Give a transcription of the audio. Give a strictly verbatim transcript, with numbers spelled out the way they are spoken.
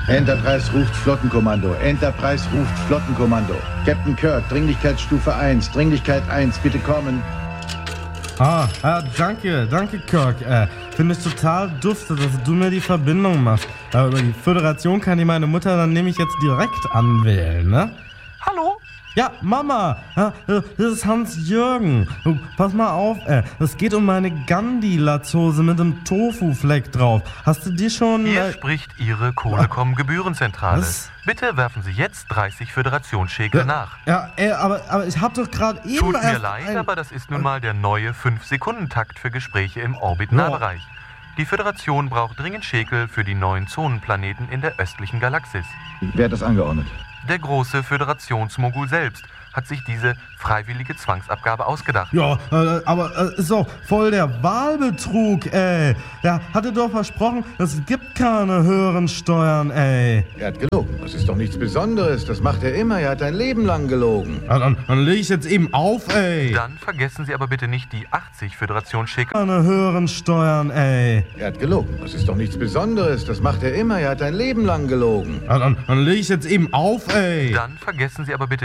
Enterprise ruft Flottenkommando. Enterprise ruft Flottenkommando. Captain Kirk, Dringlichkeitsstufe eins. Dringlichkeit eins, bitte kommen. Ah, ah danke, danke Kirk. Äh, Finde ich total dufte, dass du mir die Verbindung machst. Aber über die Föderation kann ich meine Mutter dann nämlich jetzt direkt anwählen, ne? Hallo? Ja, Mama, ja, das ist Hans-Jürgen. Du, pass mal auf, ey. Es geht um meine Gandhi-Latzhose mit dem Tofu-Fleck drauf. Hast du die schon... Hier äh, spricht Ihre Kohlecom-Gebührenzentrale. Was? Bitte werfen Sie jetzt dreißig Föderationsschekel ja, nach. Ja, ey, aber, aber ich hab doch gerade eben... Tut mir erst leid, ein- aber das ist nun mal der neue fünf Sekunden Takt für Gespräche im Orbit-Nahbereich. Die Föderation braucht dringend Schekel für die neuen Zonenplaneten in der östlichen Galaxis. Wer hat das angeordnet? Der große Föderationsmogul selbst hat sich diese freiwillige Zwangsabgabe ausgedacht. Ja, äh, aber äh, ist doch voll der Wahlbetrug, ey. Der hatte doch versprochen, es gibt keine höheren Steuern, ey. Er hat gelogen. Das ist doch nichts Besonderes. Das macht er immer. Er hat ein Leben lang gelogen. Ja, dann, dann leg ich jetzt eben auf, ey. Dann vergessen Sie aber bitte nicht die achtzig Föderationsschekel. Keine höheren Steuern, ey. Er hat gelogen. Das ist doch nichts Besonderes. Das macht er immer. Er hat ein Leben lang gelogen. Ja, dann, dann leg ich jetzt eben auf, ey. Dann vergessen Sie aber bitte